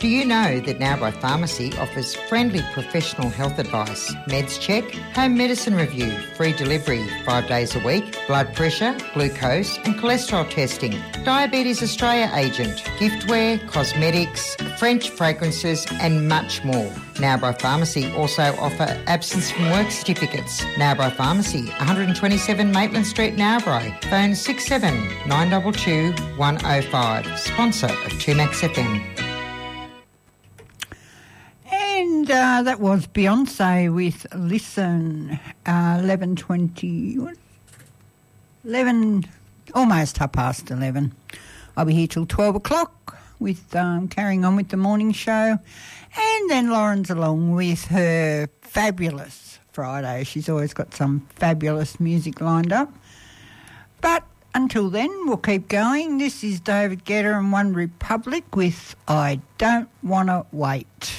Do you know that Narrabri Pharmacy offers friendly professional health advice, meds check, home medicine review, free delivery 5 days a week, blood pressure, glucose and cholesterol testing, Diabetes Australia agent, giftware, cosmetics, French fragrances and much more. Narrabri Pharmacy also offer absence from work certificates. Narrabri Pharmacy, 127 Maitland Street, Narrabri. Phone 67 922 105. Sponsor of 2Max FM. And that was Beyonce with Listen, 11, almost 11:30. I'll be here till 12 o'clock with carrying on with the morning show. And then Lauren's along with her fabulous Friday. She's always got some fabulous music lined up. But until then, we'll keep going. This is David Guetta and One Republic with I Don't Wanna Wait.